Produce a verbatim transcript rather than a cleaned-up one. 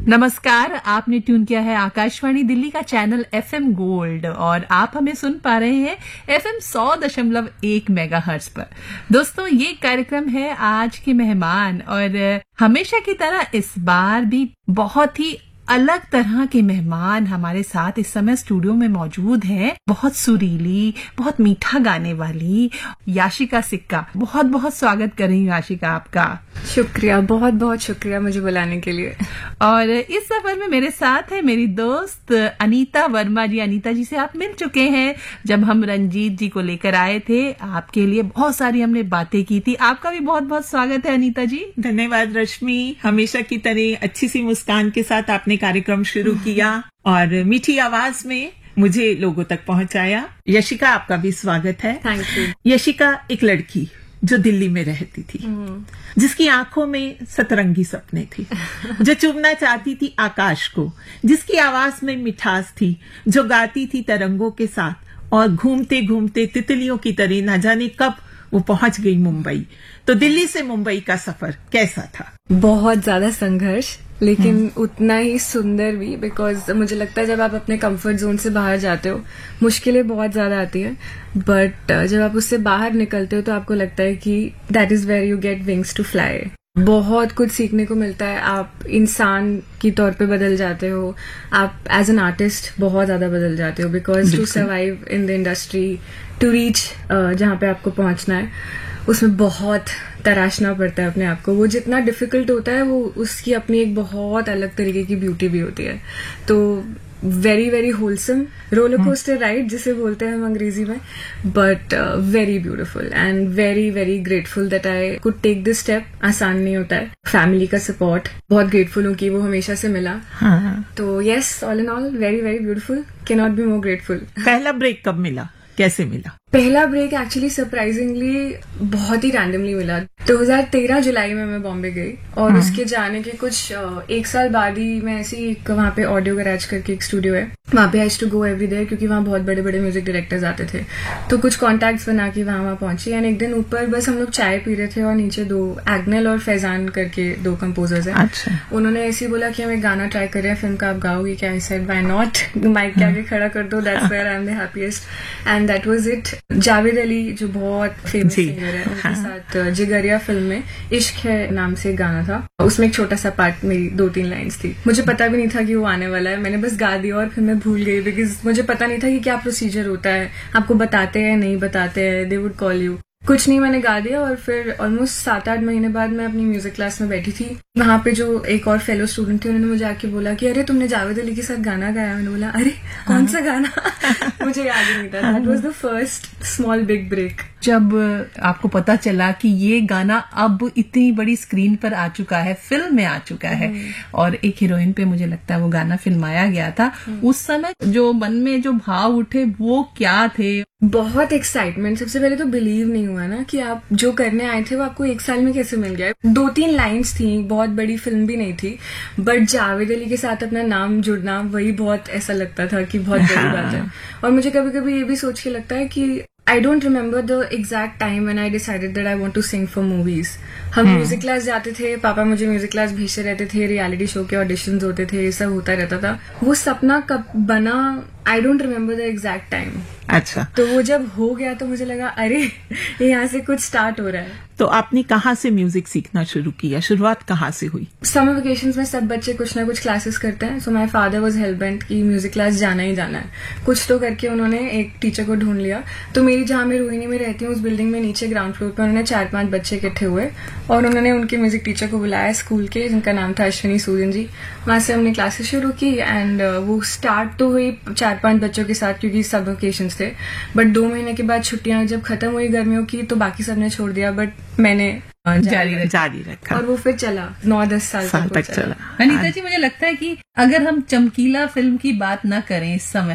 नमस्कार, आपने ट्यून किया है आकाशवाणी दिल्ली का चैनल एफएम गोल्ड और आप हमें सुन पा रहे हैं एफएम सौ दशमलव एक मेगाहर्ट्ज पर। दोस्तों, ये कार्यक्रम है आज के मेहमान और हमेशा की तरह इस बार भी बहुत ही अलग तरह के मेहमान हमारे साथ इस समय स्टूडियो में मौजूद हैं। बहुत सुरीली, बहुत मीठा गाने वाली याशिका सिक्का। बहुत बहुत स्वागत करें याशिका आपका। शुक्रिया, बहुत बहुत शुक्रिया मुझे बुलाने के लिए। और इस सफर में मेरे साथ है मेरी दोस्त अनीता वर्मा जी। अनीता जी से आप मिल चुके हैं जब हम रंजीत जी को लेकर आए थे। आपके लिए बहुत सारी हमने बातें की थी। आपका भी बहुत बहुत स्वागत है अनीता जी। धन्यवाद रश्मि, हमेशा की तरह अच्छी सी मुस्कान के साथ आपने कार्यक्रम शुरू किया और मीठी आवाज में मुझे लोगों तक पहुंचाया। यशिका, आपका भी स्वागत है। Thank you. यशिका एक लड़की जो दिल्ली में रहती थी, जिसकी आंखों में सतरंगी सपने थे, जो चुमना चाहती थी आकाश को, जिसकी आवाज में मिठास थी, जो गाती थी तरंगों के साथ और घूमते घूमते तितलियों की तरह न जाने कब वो पहुंच गई मुंबई। तो दिल्ली से मुंबई का सफर कैसा था? बहुत ज्यादा संघर्ष, लेकिन उतना ही सुंदर भी, बिकॉज मुझे लगता है जब आप अपने कंफर्ट जोन से बाहर जाते हो मुश्किलें बहुत ज्यादा आती हैं, बट जब आप उससे बाहर निकलते हो तो आपको लगता है कि that is where you get wings to fly. बहुत कुछ सीखने को मिलता है, आप इंसान की तौर पे बदल जाते हो, आप एज एन आर्टिस्ट बहुत ज्यादा बदल जाते हो, because to survive in the industry, to reach जहाँ पे आपको पहुंचना है, उसमें बहुत तराशना पड़ता है अपने आप को। वो जितना डिफिकल्ट होता है वो उसकी अपनी एक बहुत अलग तरीके की ब्यूटी भी होती है। तो very very wholesome roller coaster ride जिसे बोलते हैं हम अंग्रेजी में, but very beautiful and very very grateful that I could take this step. आसान नहीं होता है। फैमिली का सपोर्ट बहुत ग्रेटफुल हूँ कि वो हमेशा से मिला। हाँ। तो yes, all in all very very beautiful, can not be more grateful. पहला ब्रेक कब मिला, कैसे मिला? पहला ब्रेक एक्चुअली सरप्राइजिंगली बहुत ही रैंडमली मिला। दो हज़ार तेरह जुलाई में मैं बॉम्बे गई और उसके जाने के कुछ एक साल बाद ही मैं ऐसी एक वहाँ पे ऑडियो गैराज करके एक स्टूडियो है, वहाँ पे I used to go every day क्योंकि वहाँ बहुत बड़े बड़े म्यूजिक डायरेक्टर्स आते थे। तो कुछ कॉन्टैक्ट्स बना के वहाँ वहाँ पहुंची एंड एक दिन ऊपर बस हम लोग चाय पी रहे थे और नीचे दो एग्नेल और फैजान करके दो कंपोजर्स हैं। अच्छा। उन्होंने ऐसे ही बोला कि हम एक गाना ट्राई कर रहे हैं फिल्म का, आप गाओगी क्या? I said why not, mic के आगे खड़ा कर दो, that's where I am the happiest and that was it. Javed Ali जो बहुत फेमस सिंगर है, उनके हाँ। साथ जिगरिया फिल्म में इश्क है नाम से एक गाना था, उसमें एक छोटा सा पार्ट, मेरी दो तीन लाइंस थी। मुझे पता भी नहीं था कि वो आने वाला है, मैंने बस गा दिया और फिर मैं भूल गई बिकॉज मुझे पता नहीं था कि क्या प्रोसीजर होता है, आपको बताते हैं नहीं बताते हैं, दे वुड कॉल यू। कुछ नहीं, मैंने गा दिया और फिर ऑलमोस्ट सात आठ महीने बाद मैं अपनी म्यूजिक क्लास में बैठी थी। वहां पे जो एक और फेलो स्टूडेंट थे उन्होंने मुझे आके बोला कि अरे तुमने जावेद अली के साथ गाना गाया। मैंने बोला अरे कौन सा गाना? मुझे याद ही नहीं था। That was the first small big break. जब आपको पता चला कि ये गाना अब इतनी बड़ी स्क्रीन पर आ चुका है, फिल्म में आ चुका है और एक हीरोइन पे मुझे लगता है वो गाना फिल्माया गया था, उस समय जो मन में जो भाव उठे वो क्या थे? बहुत एक्साइटमेंट। सबसे पहले तो बिलीव नहीं हुआ ना कि आप जो करने आए थे वो आपको एक साल में कैसे मिल गया। दो तीन लाइंस थी, बहुत बड़ी फिल्म भी नहीं थी, बट जावेद अली के साथ अपना नाम जुड़ना वही बहुत ऐसा लगता था कि बहुत बड़ी बात है। और मुझे कभी कभी ये भी सोच के लगता है कि I don't remember the exact time when I decided that I want to sing for movies. हम म्यूजिक hmm. क्लास जाते थे, पापा मुझे म्यूजिक क्लास भेजते रहते थे, रियलिटी शो के ऑडिशंस होते थे, ये सब होता रहता था। वो सपना कब बना, I don't remember the exact time. अच्छा। तो वो जब हो गया तो मुझे लगा अरे यहाँ से कुछ स्टार्ट हो रहा है। तो आपने कहाँ से म्यूजिक सीखना शुरू किया? शुरुआत कहाँ से हुई? समर वेकेशंस में सब बच्चे कुछ ना कुछ क्लासेस करते हैं, so my father was hello bent कि म्यूजिक क्लास जाना ही जाना है। कुछ तो करके उन्होंने एक टीचर को ढूंढ लिया। तो मेरी जहाँ मैं रोहिणी में रहती हूँ उस बिल्डिंग में नीचे ग्राउंड फ्लोर पे उन्होंने चार पांच बच्चे इकट्ठे हुए और उन्होंने उनके म्यूजिक टीचर को बुलाया स्कूल के, जिनका नाम था अश्विनी सूर्यन जी। वहां से हमने क्लासेस शुरू की एंड वो स्टार्ट तो हुई चार पांच बच्चों के साथ क्योंकि सब वेकेशंस थे, बट दो महीने के बाद छुट्टियां जब खत्म हुई गर्मियों की तो बाकी सबने छोड़ दिया, बट मैंने जारी रखा जारी रखा और वो फिर चला नौ दस साल, साल तक चला, चला। अनीता जी, मुझे लगता है कि अगर हम चमकीला फिल्म की बात ना करें इस समय